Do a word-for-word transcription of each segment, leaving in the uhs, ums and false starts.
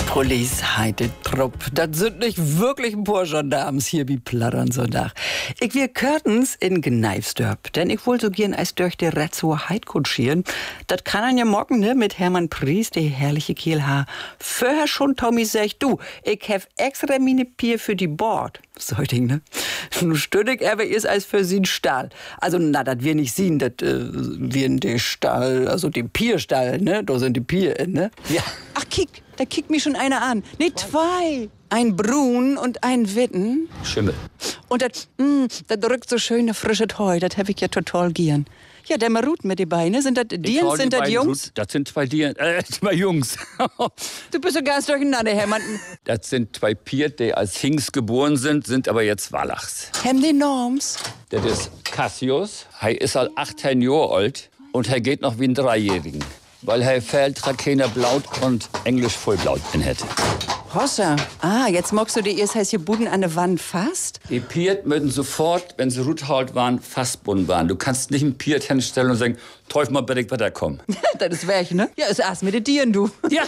Police heite Trupp. Das sind nicht wirklich ein paar Gendarmes hier wie Plattern so nach. Ich wir Curtains in Gneifsdörp, denn ich wollte so gern als durch die Retzo heit kutschieren. Das kann an ja morgen, ne, mit Hermann Priest, der herrliche Kehlhaar. Vorher schon Tommy sagt, du, ich hef extra mine Pier für die Bord. So Ding, ne? Nun stündig er ist als für sie ein Stall. Also, na, das wir nicht sehen, das äh, wir in den Stall, also den Pierstall, ne? Da sind die Pier, ne? Ja. Ach, kick, da kickt mich schon einer an. Ne, zwei. Ein Brun und ein Witten. Schimmel. Und das, mm, das drückt so schöne frische Heu, das hab ich ja total gern. Ja, der Marut mit den Beinen, sind das Dieren, sind das Jungs? Rut, das sind zwei Dieren, äh, zwei Jungs. Du bist so ganz durcheinander, Hermann. Das sind zwei Pier, die als Hingst geboren sind, sind aber jetzt Wallachs. Hem die Norms? Das ist Cassius, er ist halt achtzehn Jahre alt und er geht noch wie ein Dreijährigen. Weil er fällt Trakehner Blaut und Englisch Vollblaut in hätte. Hossa. Ah, jetzt magst du die erst heißt hier Buden an der Wand fast? Die Piert müssen sofort, wenn sie Ruthaut waren, fastbunden waren. Du kannst nicht ein Piert hinstellen und sagen, Teufel mal bitte weiterkommen. Das ist weg, ne? Ja, ist erst mit den Tieren, du. Ja.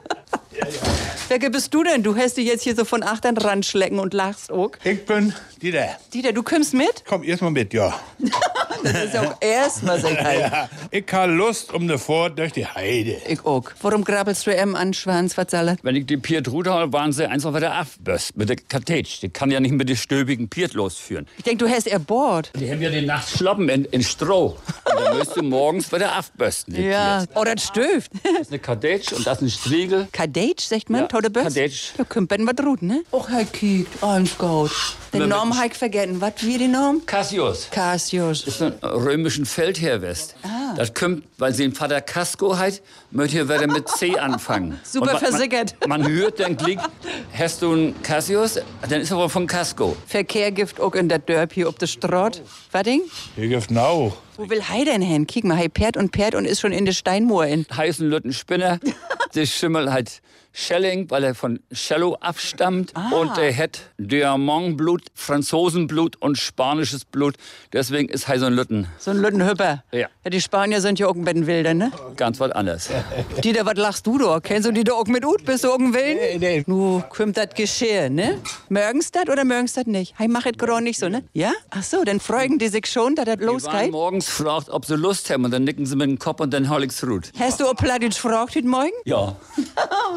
Wer bist du denn? Du hast dich jetzt hier so von Achtern ranschlecken und lachst auch. Ich bin Dieter. Dieter, du kommst mit? Komm erst mal mit, ja. Das ist ja auch erstmal so geil. Ja, ich habe Lust um ne Fahrt durch die Heide. Ich auch. Warum grabbelst du em an Schwanz, was soll das? Wenn ich die Piert Ruthaut waren sie einfach wieder abböst mit der Kartätsch. Die kann ja nicht mit den stöbigen Piert losführen. Ich denk, du hast er Bord. Die haben ja die Nacht schloppen in, in Stroh. Und dann müsst du morgens wieder abbösten. die Ja. Piert. Oh, das stöft. Das ist eine Kartätsch und das ist ein Striegel. Kadetsch, sagt man, Ja, tolle Böss? Kadetsch. Da kommt ben was rut, ne? Och, Herr Kiek, eins gut. Den Wenn wir- Namen hab ich vergessen. Was wie den Namen? Cassius. Cassius. Das ist ein römischen Feldherr west. Das kommt, weil sie den Vater Casco hat, möchte hier wieder mit C anfangen. Super Und man- versickert. Man, man hört dann Klick, hast du einen Cassius, dann ist er wohl von Casco. Verkehr gibt auch in der Dörp hier ob der Straat. Was Ding? Ich gebe nau. Wo will Hei denn hin? Kick mal, Hei Perd und Perd und ist schon in der Steinmoor in. Heißen Lütten Spinner. Der Schimmel hat Schelling, weil er von Cello abstammt. Und er hat Diamantblut, Franzosenblut und spanisches Blut. Deswegen ist er so ein Lütten. So ein Lüttenhüpper. Ja. Ja, die Spanier sind ja auch ein bisschen wilder, ne? Ganz was anderes. Dieter, was lachst du da? Kennst du die da auch mit Ut? Bist du auch ein Willen? Nee, nee. Nu kommt das Geschirr, ne? Mögen's das oder mögen's das nicht? Hei, mach es gerade nicht so, ne? Ja? Ach so, dann freuen die sich schon, dass das Die waren losgeht. morgens gefragt, ob sie Lust haben. Und dann nicken sie mit dem Kopf und dann hol ich's Rut. Hast du auch Plattdeutsch gefragt heute Morgen? Ja.